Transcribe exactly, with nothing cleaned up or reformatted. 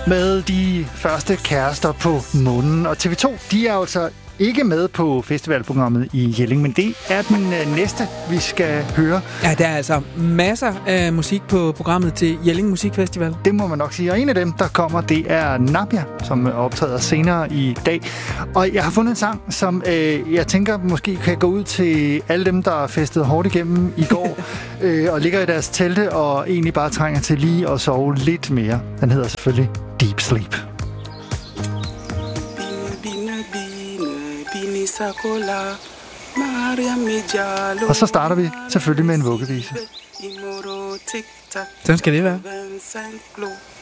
med de første kærester på månen. Og T V to, de er altså ikke med på festivalprogrammet i Jelling, men det er den øh, næste, vi skal høre. Ja, der er altså masser af musik på programmet til Jelling Musikfestival. Det må man nok sige. Og en af dem, der kommer, det er Nadia, som optræder senere i dag. Og jeg har fundet en sang, som øh, jeg tænker måske kan gå ud til alle dem, der festede hårdt igennem i går, øh, og ligger i deres telte og egentlig bare trænger til lige at sove lidt mere. Den hedder selvfølgelig Deep Sleep. Og så starter vi selvfølgelig med en vuggevise. Sådan skal det være.